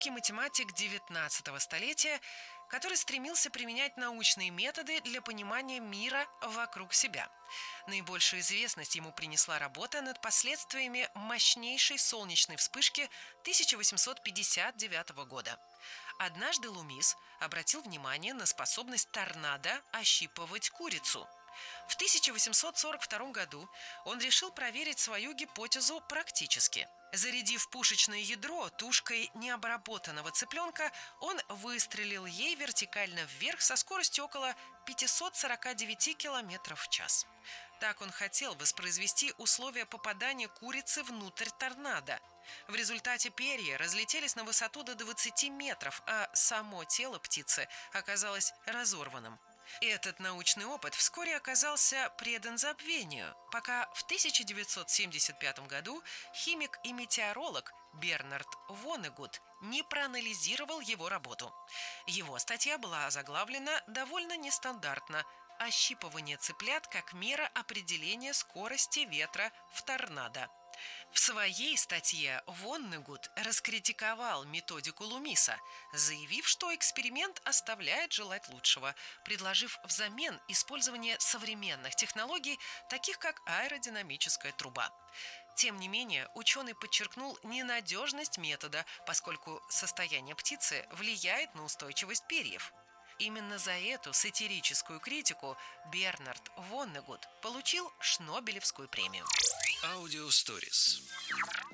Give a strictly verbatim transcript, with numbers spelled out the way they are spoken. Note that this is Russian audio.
математик девятнадцатого столетия, который стремился применять научные методы для понимания мира вокруг себя. Наибольшую известность ему принесла работа над последствиями мощнейшей солнечной вспышки тысяча восемьсот пятьдесят девятого года. Однажды Лумис обратил внимание на способность торнадо ощипывать курицу. В тысяча восемьсот сорок втором году он решил проверить свою гипотезу практически. Зарядив пушечное ядро тушкой необработанного цыпленка, он выстрелил ей вертикально вверх со скоростью около пятьсот сорок девять километров в час. Так он хотел воспроизвести условия попадания курицы внутрь торнадо. В результате перья разлетелись на высоту до двадцати метров, а само тело птицы оказалось разорванным. Этот научный опыт вскоре оказался предан забвению, пока в тысяча девятьсот семьдесят пятом году химик и метеоролог Бернард Воннегут не проанализировал его работу. Его статья была озаглавлена довольно нестандартно: «Ощипывание цыплят как мера определения скорости ветра в торнадо». В своей статье Воннегут раскритиковал методику Лумиса, заявив, что эксперимент оставляет желать лучшего, предложив взамен использование современных технологий, таких как аэродинамическая труба. Тем не менее, ученый подчеркнул ненадежность метода, поскольку состояние птицы влияет на устойчивость перьев. Именно за эту сатирическую критику Бернард Воннегут получил Шнобелевскую премию. Аудиосторис.